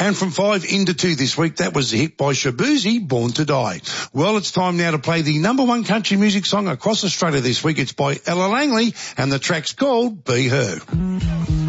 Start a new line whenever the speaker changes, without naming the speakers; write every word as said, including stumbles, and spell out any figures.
And from five into two this week, that was a hit by Shabuzi, Born to Die. Well, it's time now to play the number one country music song across Australia this week. It's by Ella Langley, and the track's called Be Her.